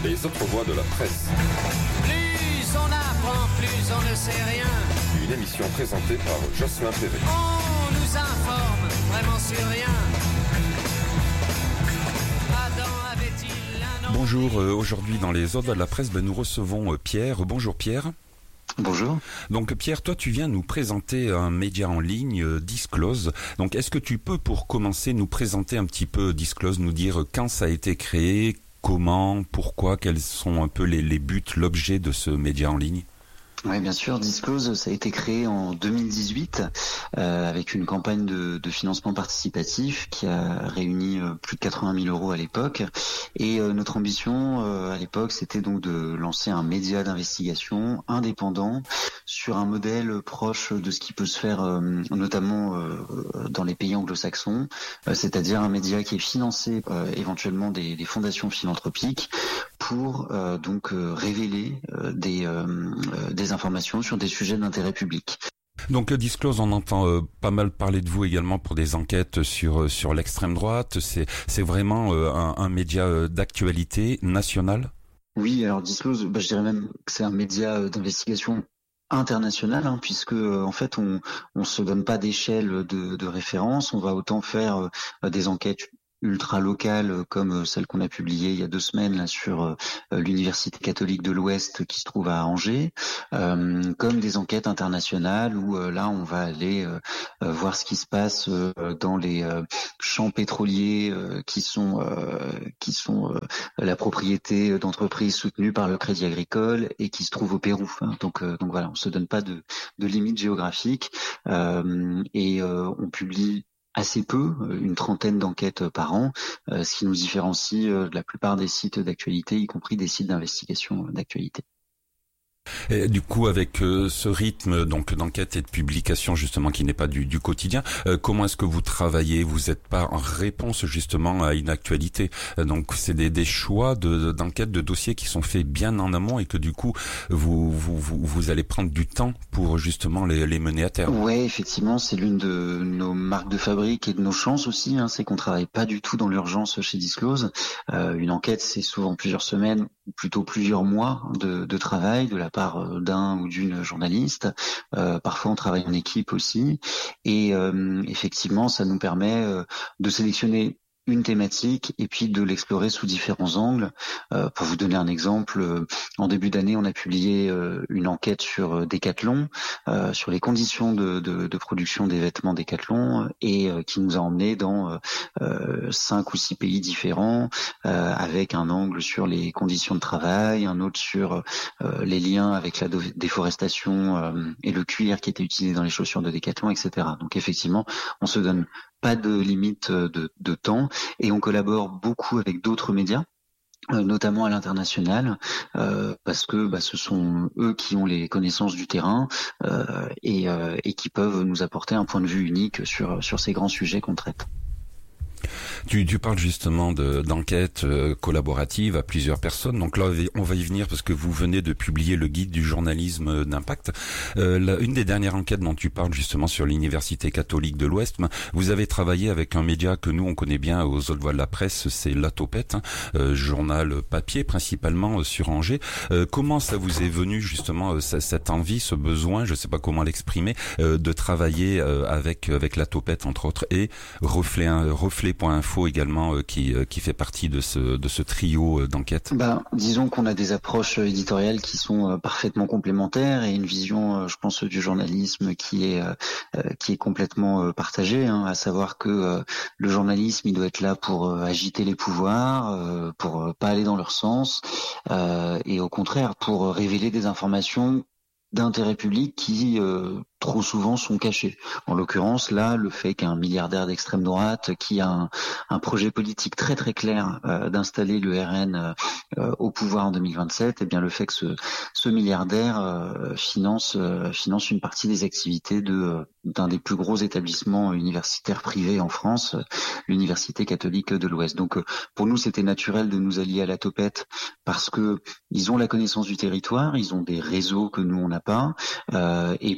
Les autres voix de la presse. Plus on apprend, plus on ne sait rien. Une émission présentée par Jocelyn Perret. On nous informe vraiment sur rien. Adam avait-il un nom? Bonjour, aujourd'hui dans les autres voix de la presse, nous recevons Pierre. Bonjour Pierre. Bonjour. Donc Pierre, toi tu viens nous présenter un média en ligne, Disclose. Donc est-ce que tu peux pour commencer nous présenter un petit peu Disclose, nous dire quand ça a été créé, comment, pourquoi, quels sont un peu les buts, l'objet de ce média en ligne? Oui, bien sûr. Disclose, ça a été créé en 2018 avec une campagne de financement participatif qui a réuni plus de 80 000 euros à l'époque. Et notre ambition à l'époque, c'était donc de lancer un média d'investigation indépendant sur un modèle proche de ce qui peut se faire notamment dans les pays anglo-saxons, c'est-à-dire un média qui est financé éventuellement des fondations philanthropiques pour donc révéler des informations sur des sujets d'intérêt public. Donc Disclose, on entend pas mal parler de vous également pour des enquêtes sur l'extrême droite. C'est vraiment un média d'actualité nationale? Oui, alors Disclose, je dirais même que c'est un média d'investigation international, puisque en fait on se donne pas d'échelle de référence. On va autant faire des enquêtes ultra locales comme celle qu'on a publiée il y a 2 semaines là sur l'Université catholique de l'Ouest qui se trouve à Angers, comme des enquêtes internationales où là on va aller voir ce qui se passe dans les champs pétroliers qui sont la propriété d'entreprises soutenues par le Crédit Agricole et qui se trouvent au Pérou. Donc voilà, on se donne pas de limite géographique et on publie assez peu, une trentaine d'enquêtes par an, ce qui nous différencie de la plupart des sites d'actualité, y compris des sites d'investigation d'actualité. Et du coup, avec ce rythme donc d'enquête et de publication justement qui n'est pas du quotidien, comment est-ce que vous travaillez? Vous n'êtes pas en réponse justement à une actualité. Donc c'est des choix d'enquête, de dossiers qui sont faits bien en amont et que du coup vous allez prendre du temps pour justement les mener à terme. Ouais, effectivement, c'est l'une de nos marques de fabrique et de nos chances aussi. C'est qu'on travaille pas du tout dans l'urgence chez Disclose. Une enquête, c'est souvent plusieurs semaines, ou plutôt plusieurs mois de travail de la part d'un ou d'une journaliste. Parfois on travaille en équipe aussi et effectivement ça nous permet de sélectionner une thématique et puis de l'explorer sous différents angles. Pour vous donner un exemple, en début d'année, on a publié une enquête sur Decathlon, sur les conditions de production des vêtements Decathlon et qui nous a emmenés dans 5 ou 6 pays différents, avec un angle sur les conditions de travail, un autre sur les liens avec la déforestation et le cuir qui était utilisé dans les chaussures de Decathlon, etc. Donc effectivement, on se donne pas de limite de temps et on collabore beaucoup avec d'autres médias, notamment à l'international, parce que ce sont eux qui ont les connaissances du terrain et qui peuvent nous apporter un point de vue unique sur ces grands sujets qu'on traite. Tu parles justement d'enquête collaborative à plusieurs personnes. Donc là, on va y venir parce que vous venez de publier le guide du journalisme d'impact. Une des dernières enquêtes dont tu parles justement sur l'Université catholique de l'Ouest, vous avez travaillé avec un média que nous on connaît bien aux autres voix de la presse, c'est La Topette, journal papier principalement sur Angers. Comment ça vous est venu justement cette envie, ce besoin, je sais pas comment l'exprimer, de travailler avec La Topette entre autres et Reflet.info également qui fait partie de ce trio d'enquête? Disons qu'on a des approches éditoriales qui sont parfaitement complémentaires et une vision, je pense, du journalisme qui est complètement partagée, à savoir que le journalisme, il doit être là pour agiter les pouvoirs, pour pas aller dans leur sens, et au contraire pour révéler des informations d'intérêt public qui trop souvent sont cachés. En l'occurrence, là, le fait qu'un milliardaire d'extrême droite qui a un projet politique très très clair d'installer le RN au pouvoir en 2027, bien le fait que ce milliardaire finance une partie des activités d'un des plus gros établissements universitaires privés en France, l'Université catholique de l'Ouest. Donc pour nous, c'était naturel de nous allier à La Topette parce que ils ont la connaissance du territoire, ils ont des réseaux que nous on n'a pas, et puis ils ont une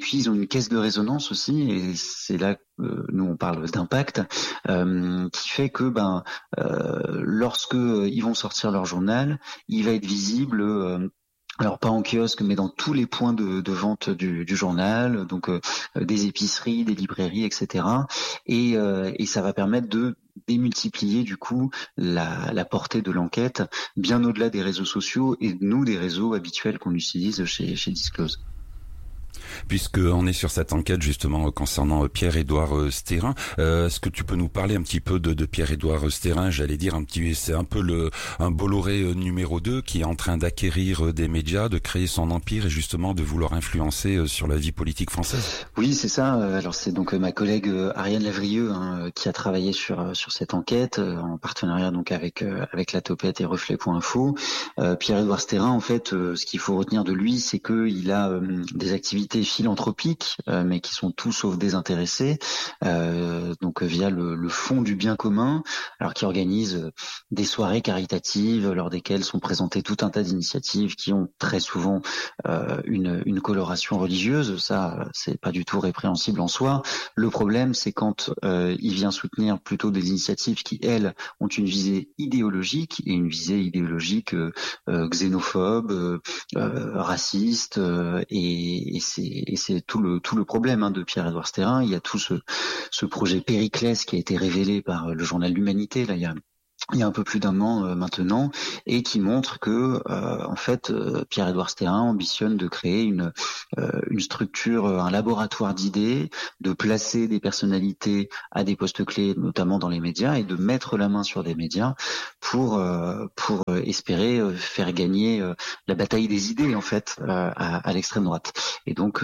caisse de résonance aussi, et c'est là que nous on parle d'impact, qui fait que lorsque ils vont sortir leur journal, il va être visible. Alors pas en kiosque, mais dans tous les points de vente du journal, donc des épiceries, des librairies, etc. Et ça va permettre de démultiplier du coup la portée de l'enquête bien au-delà des réseaux sociaux et nous des réseaux habituels qu'on utilise chez Disclose. Puisqu'on est sur cette enquête justement concernant Pierre-Édouard Stérin, est-ce que tu peux nous parler un petit peu de Pierre-Édouard Stérin? J'allais dire c'est un peu un Bolloré numéro 2 qui est en train d'acquérir des médias, de créer son empire et justement de vouloir influencer sur la vie politique française. Oui, c'est ça. Alors c'est donc ma collègue Ariane Lavrieux qui a travaillé sur cette enquête en partenariat donc avec La Topette et Reflet.info. Pierre-Édouard Stérin, en fait, ce qu'il faut retenir de lui, c'est qu'il a des activités philanthropiques, mais qui sont tout sauf désintéressés, donc via le Fonds du bien commun, alors qui organise des soirées caritatives lors desquelles sont présentées tout un tas d'initiatives qui ont très souvent une coloration religieuse. Ça, c'est pas du tout répréhensible en soi. Le problème, c'est quand il vient soutenir plutôt des initiatives qui, elles, ont une visée idéologique, et une visée idéologique xénophobe, raciste, et c'est tout le problème de Pierre-Édouard Stérin. Il y a tout ce projet Périclès qui a été révélé par le journal L'Humanité, là, il y a un peu plus d'un an maintenant, et qui montre que en fait Pierre-Édouard Stérin ambitionne de créer une structure, un laboratoire d'idées, de placer des personnalités à des postes clés, notamment dans les médias, et de mettre la main sur des médias pour espérer faire gagner la bataille des idées en fait à l'extrême droite. Et donc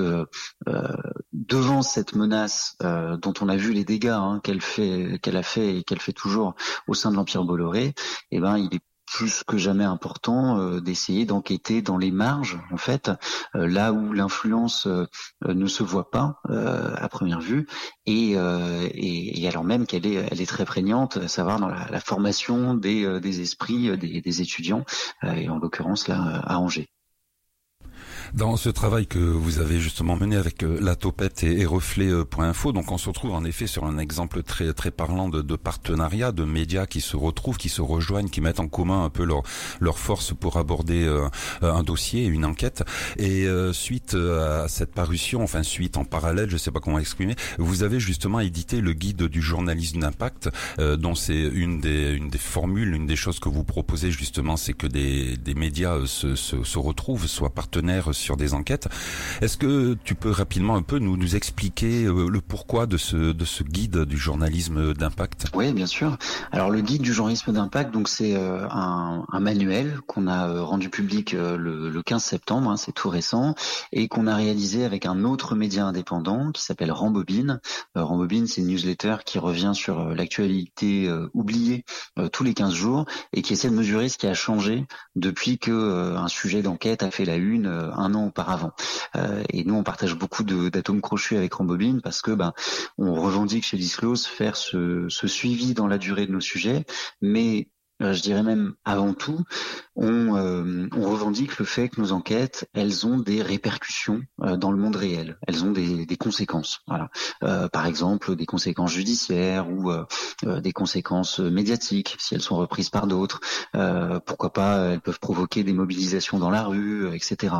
devant cette menace dont on a vu les dégâts qu'elle a fait et qu'elle fait toujours au sein de l'Empire Bolloré, il est plus que jamais important d'essayer d'enquêter dans les marges, en fait, là où l'influence ne se voit pas à première vue, et alors même qu'elle est très prégnante, à savoir dans la formation des esprits des étudiants, et en l'occurrence là à Angers. Dans ce travail que vous avez justement mené avec La Topette et Reflet.info, donc on se retrouve en effet sur un exemple très très parlant de partenariat, de médias qui se retrouvent, qui se rejoignent, qui mettent en commun un peu leur force pour aborder un dossier, une enquête. Et suite à cette parution, enfin suite en parallèle, je sais pas comment exprimer, vous avez justement édité le guide du journalisme d'impact, dont c'est une des formules, une des choses que vous proposez justement, c'est que des médias se retrouvent, soient partenaires sur des enquêtes. Est-ce que tu peux rapidement un peu nous expliquer le pourquoi de ce guide du journalisme d'impact? Oui, bien sûr. Alors le guide du journalisme d'impact, donc c'est un manuel qu'on a rendu public le 15 septembre, c'est tout récent, et qu'on a réalisé avec un autre média indépendant qui s'appelle Rembobine. Rembobine, c'est une newsletter qui revient sur l'actualité oubliée tous les 15 jours et qui essaie de mesurer ce qui a changé depuis que un sujet d'enquête a fait la une un an auparavant. Et nous, on partage beaucoup d'atomes crochus avec Rembobine parce que on revendique chez Disclose faire ce suivi dans la durée de nos sujets, mais je dirais même avant tout, on revendique le fait que nos enquêtes, elles ont des répercussions dans le monde réel. Elles ont des conséquences. Voilà. Par exemple, des conséquences judiciaires ou des conséquences médiatiques, si elles sont reprises par d'autres. Pourquoi pas, elles peuvent provoquer des mobilisations dans la rue, etc.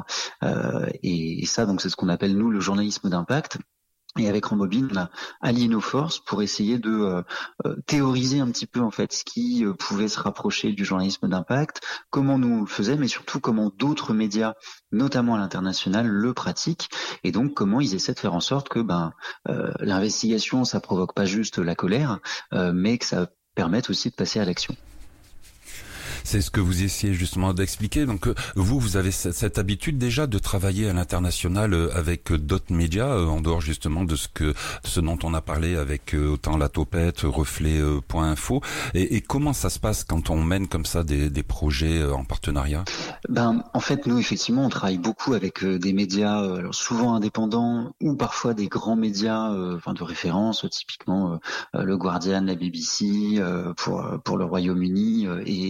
Et ça, donc, c'est ce qu'on appelle, nous, le journalisme d'impact. Et avec Rembobine, on a allié nos forces pour essayer de théoriser un petit peu en fait ce qui pouvait se rapprocher du journalisme d'impact, comment nous le faisions, mais surtout comment d'autres médias, notamment à l'international, le pratiquent, et donc comment ils essaient de faire en sorte que l'investigation, ça provoque pas juste la colère, mais que ça permette aussi de passer à l'action. C'est ce que vous essayez justement d'expliquer. Donc vous avez cette habitude déjà de travailler à l'international avec d'autres médias en dehors justement de ce dont on a parlé avec autant La Topette, Reflet.info. Et comment ça se passe quand on mène comme ça des projets en partenariat? En fait, nous effectivement, on travaille beaucoup avec des médias, alors souvent indépendants ou parfois des grands médias, de référence, typiquement le Guardian, la BBC pour le Royaume-Uni et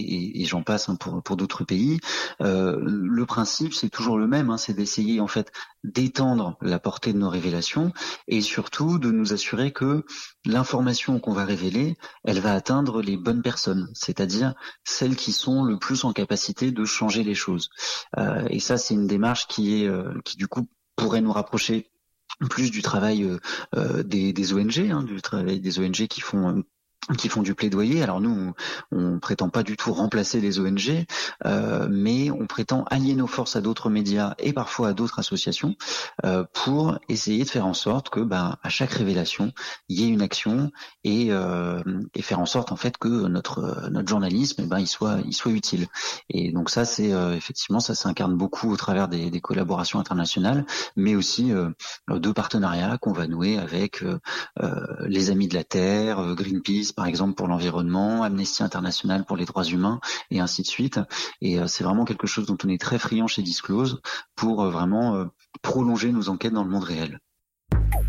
j'en passe pour d'autres pays. Le principe, c'est toujours le même, c'est d'essayer en fait d'étendre la portée de nos révélations et surtout de nous assurer que l'information qu'on va révéler, elle va atteindre les bonnes personnes, c'est-à-dire celles qui sont le plus en capacité de changer les choses. Et ça, c'est une démarche qui du coup pourrait nous rapprocher plus du travail des ONG, du travail des ONG qui font du plaidoyer. Alors nous, on prétend pas du tout remplacer les ONG, mais on prétend allier nos forces à d'autres médias et parfois à d'autres associations pour essayer de faire en sorte que, à chaque révélation, il y ait une action et faire en sorte en fait que notre journalisme, il soit utile. Et donc ça, c'est effectivement, ça s'incarne beaucoup au travers des collaborations internationales, mais aussi de partenariats qu'on va nouer avec les Amis de la Terre, Greenpeace par exemple pour l'environnement, Amnesty International pour les droits humains et ainsi de suite. Et c'est vraiment quelque chose dont on est très friand chez Disclose pour vraiment prolonger nos enquêtes dans le monde réel.